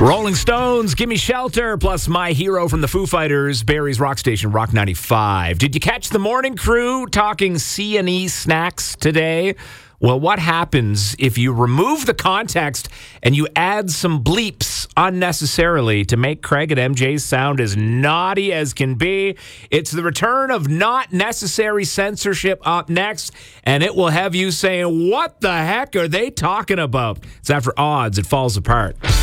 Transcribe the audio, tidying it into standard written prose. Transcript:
Rolling Stones, Gimme Shelter, plus My Hero from the Foo Fighters, Barrie's Rock Station, Rock 95. Did you catch the morning crew talking C&E snacks today? Well, what happens if you remove the context and you add some bleeps unnecessarily to make Craig and MJ's sound as naughty as can be? It's the return of not necessary censorship up next, and it will have you saying, what the heck are they talking about? It's after Odds, It Falls Apart.